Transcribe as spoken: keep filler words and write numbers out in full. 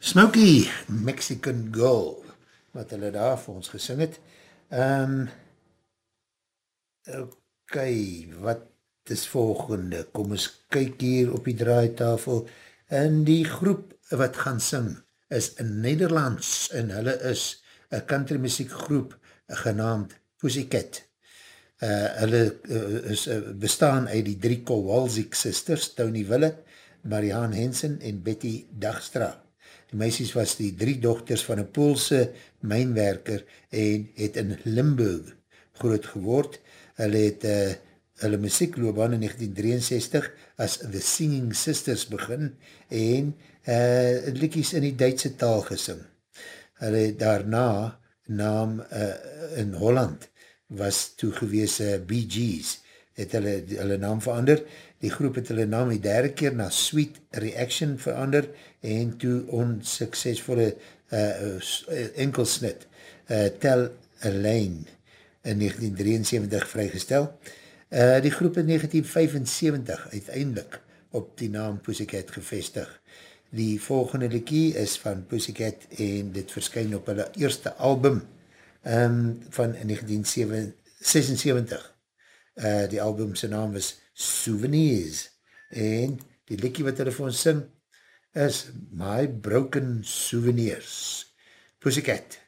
Smokey, Mexican Girl, wat hulle daar vir ons gesing het. Um, ok, wat is volgende? Kom ons kyk hier op die draaitafel. En die groep wat gaan sing is in Nederlands en hulle is een country muziekgroep genaamd Pussycat. Uh, hulle uh, is, uh, bestaan uit die drie Kowalczyk sisters, Tony Willett, Marianne Henson en Betty Dagstra. Die meisies was die drie dochters van een Poolse mijnwerker en het in Limburg groot geword. Hulle het uh, hulle muziekloopbaan in negentien drieënzestig as The Singing Sisters begin en uh, liedjies in die Duitse taal gesing. Hulle het daarna naam uh, in Holland was toegewees uh, Bee Gees, het hulle, hulle naam verander. Die groep het hulle naam die derde keer na Sweet Reaction verander en toe onsuksesvolle uh, enkelsnit uh, Tell a Line in negentien drieënseventig vrygestel. Uh, die groep in negentien vyfenseventig uiteindelik op die naam Pussycat gevestig. Die volgende liedjie is van Pussycat en dit verskyn op hulle eerste album um, van negentien sesenseventig. Uh, die album sy naam is Souvenirs en die liedjie wat hulle vir ons sing is My Broken Souvenirs. Pussycat.